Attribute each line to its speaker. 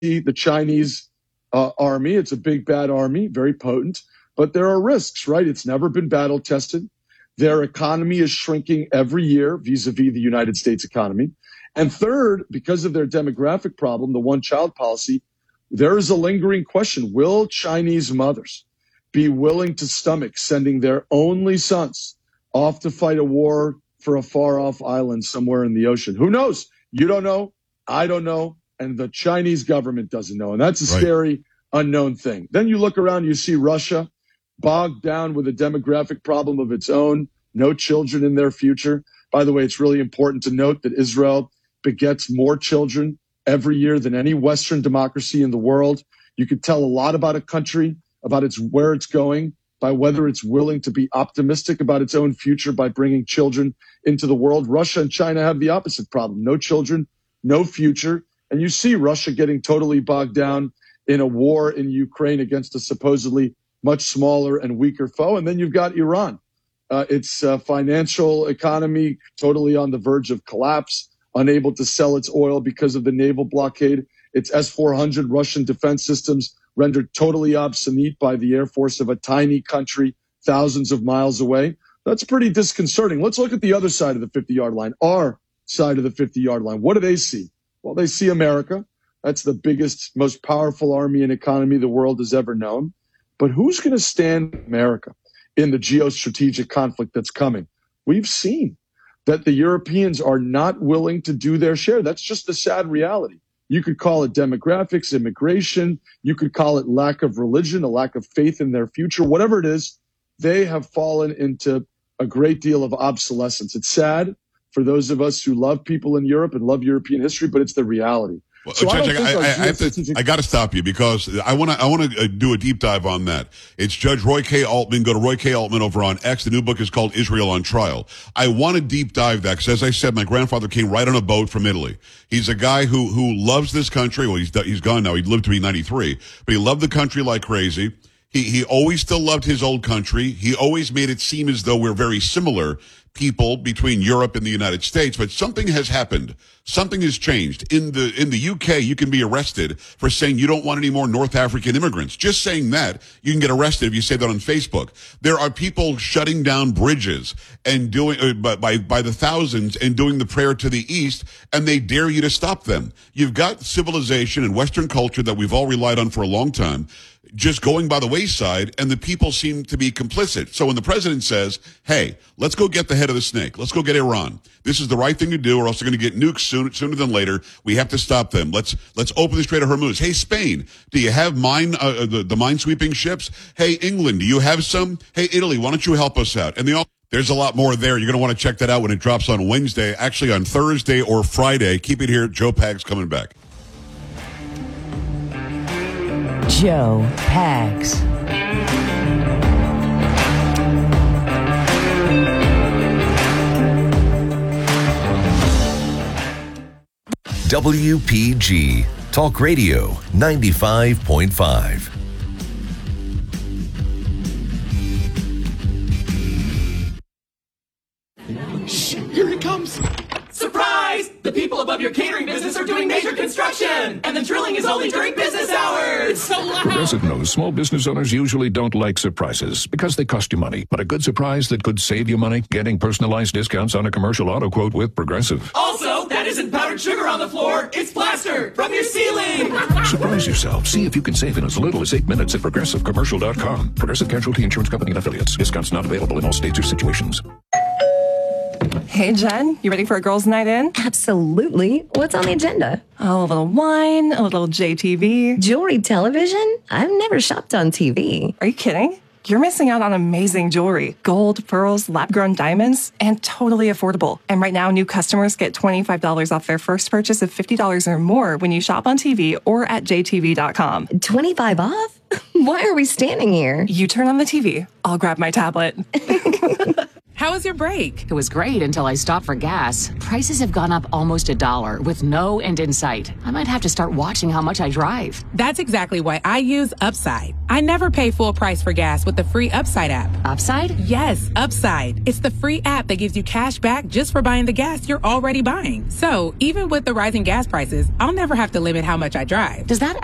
Speaker 1: the Chinese army. It's a big, bad army, very potent. But there are risks, right? It's never been battle tested. Their economy is shrinking every year vis-a-vis the United States economy. And third, because of their demographic problem, the one-child policy, there is a lingering question. Will Chinese mothers be willing to stomach sending their only sons off to fight a war for a far-off island somewhere in the ocean? Who knows? You don't know. I don't know. And the Chinese government doesn't know. And that's a scary, unknown thing. Then you look around, you see Russia bogged down with a demographic problem of its own, no children in their future. By the way, it's really important to note that Israel begets more children every year than any Western democracy in the world. You could tell a lot about a country, about where it's going, by whether it's willing to be optimistic about its own future by bringing children into the world. Russia and China have the opposite problem. No children, no future. And you see Russia getting totally bogged down in a war in Ukraine against a supposedly much smaller and weaker foe. And then you've got Iran. Its financial economy totally on the verge of collapse, unable to sell its oil because of the naval blockade. Its S-400 Russian defense systems rendered totally obsolete by the air force of a tiny country thousands of miles away. That's pretty disconcerting. Let's look at the other side of the 50-yard line, our side of the 50-yard line. What do they see? Well, they see America. That's the biggest, most powerful army and economy the world has ever known. But who's going to stand America in the geostrategic conflict that's coming? We've seen that the Europeans are not willing to do their share. That's just the sad reality. You could call it demographics, immigration. You could call it lack of religion, a lack of faith in their future. Whatever it is, they have fallen into a great deal of obsolescence. It's sad for those of us who love people in Europe and love European history, but it's the reality.
Speaker 2: Well, so I got to stop you because I want to do a deep dive on that. It's Judge Roy K. Altman. Go to Roy K. Altman over on X. The new book is called Israel on Trial. I want to deep dive that because, as I said, my grandfather came right on a boat from Italy. He's a guy who loves this country. Well, he's gone now. He lived to be 93, but he loved the country like crazy. He always still loved his old country. He always made it seem as though we're very similar people between Europe and the United States, but something has happened. Something has changed. In the UK, you can be arrested for saying you don't want any more North African immigrants. Just saying that, you can get arrested if you say that on Facebook. There are people shutting down bridges and doing by the thousands and doing the prayer to the east, and they dare you to stop them. You've got civilization and Western culture that we've all relied on for a long time just going by the wayside, and the people seem to be complicit. So when the president says, hey, let's go get the head of the snake, let's go get Iran, this is the right thing to do, or else they're going to get nukes sooner than later. We have to stop them. Let's open the Strait of Hormuz. Hey, Spain, do you have the mine-sweeping ships? Hey, England, do you have some? Hey, Italy, why don't you help us out? And there's a lot more there. You're going to want to check that out when it drops on Wednesday, actually on Thursday or Friday. Keep it here. Joe Pags coming back.
Speaker 3: Joe Pags.
Speaker 4: WPG Talk Radio 95.5.
Speaker 5: Shh, here it comes. Surprise! The people above your catering business are doing major construction, and the drilling is only during business hours. It's so loud.
Speaker 6: Progressive knows small business owners usually don't like surprises because they cost you money. But a good surprise that could save you money, getting personalized discounts on a commercial auto quote with Progressive.
Speaker 5: Also, that isn't powdered sugar on the floor. It's plaster from your ceiling.
Speaker 6: Surprise yourself. See if you can save in as little as 8 minutes at ProgressiveCommercial.com. Progressive Casualty Insurance Company and Affiliates. Discounts not available in all states or situations.
Speaker 7: Hey, Jen, you ready for a girls' night in?
Speaker 8: Absolutely. What's on the agenda?
Speaker 7: Oh, a little wine, a little JTV.
Speaker 8: Jewelry television? I've never shopped on TV.
Speaker 7: Are you kidding? You're missing out on amazing jewelry. Gold, pearls, lab-grown diamonds, and totally affordable. And right now, new customers get $25 off their first purchase of $50 or more when you shop on TV or at jtv.com.
Speaker 8: 25 off? Why are we standing here?
Speaker 7: You turn on the TV. I'll grab my tablet.
Speaker 9: How was your break?
Speaker 10: It was great until I stopped for gas. Prices have gone up almost $1 with no end in sight. I might have to start watching how much I drive.
Speaker 9: That's exactly why I use Upside. I never pay full price for gas with the free Upside app.
Speaker 10: Upside?
Speaker 9: Yes, Upside. It's the free app that gives you cash back just for buying the gas you're already buying. So even with the rising gas prices, I'll never have to limit how much I drive.
Speaker 10: Does that